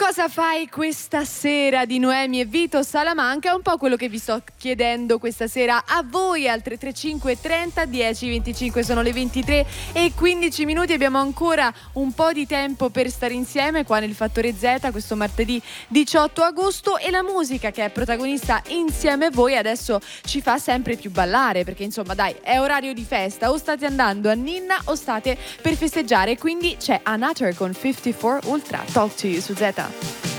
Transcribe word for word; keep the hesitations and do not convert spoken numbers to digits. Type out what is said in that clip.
Cosa fai questa sera di Noemi e Vito Salamanca? È un po' quello che vi sto chiedendo questa sera a voi al tre tre cinque trenta dieci venticinque. Sono le ventitré e quindici minuti, abbiamo ancora un po' di tempo per stare insieme qua nel Fattore Z questo martedì diciotto agosto, e la musica che è protagonista insieme a voi adesso ci fa sempre più ballare, perché insomma dai, è orario di festa, o state andando a ninna o state per festeggiare, quindi c'è Anator con cinquantaquattro Ultra. Talk to you su Z.